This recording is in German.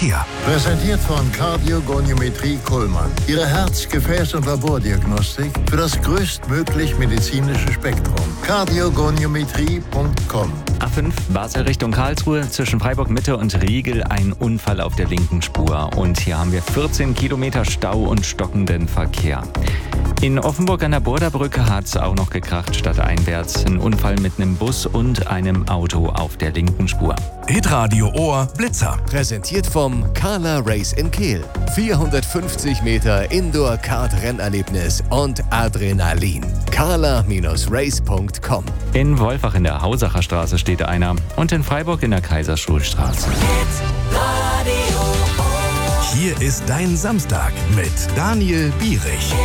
Verkehr. Präsentiert von Kardiogoniometrie Kuhlmann. Ihre Herz-, Gefäß- und Labordiagnostik für das größtmöglich medizinische Spektrum. Kardiogoniometrie.com. A5 Basel Richtung Karlsruhe, zwischen Freiburg Mitte und Riegel ein Unfall auf der linken Spur. Und hier haben wir 14 Kilometer Stau und stockenden Verkehr. In Offenburg an der Burda-Brücke hat es auch noch gekracht, stadteinwärts. Ein Unfall mit einem Bus und einem Auto auf der linken Spur. Hitradio Ohr Blitzer. Präsentiert vom Carla Race in Kehl. 450 Meter Indoor-Kart-Rennerlebnis und Adrenalin. carla-race.com. In Wolfach in der Hausacher Straße steht einer und in Freiburg in der Kaiserschulstraße. Hier ist dein Samstag mit Daniel Bierich.